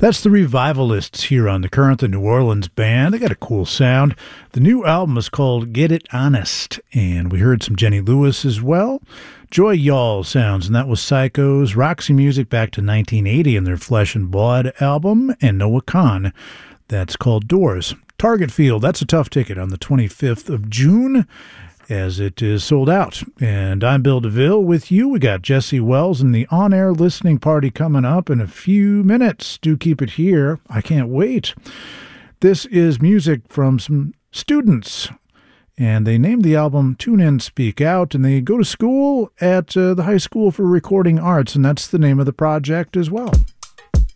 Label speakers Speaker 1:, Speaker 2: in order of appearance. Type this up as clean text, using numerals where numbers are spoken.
Speaker 1: That's the Revivalists here on The Current, the New Orleans band. They got a cool sound. The new album is called Get It Honest, and we heard some Jenny Lewis as well. Joy Y'all sounds, and that was Psychos. Roxy Music back to 1980 in their Flesh and Blood album, and Noah Kahan. That's called Doors. Target Field, that's a tough ticket on the 25th of June, as it is sold out. And I'm Bill DeVille with you. We got Jesse Wells and the on-air listening party coming up in a few minutes. Do keep it here. I can't wait. This is music from some students, and they named the album Tune In, Speak Out, and they go to school at the High School for Recording Arts, and that's the name of the project as well.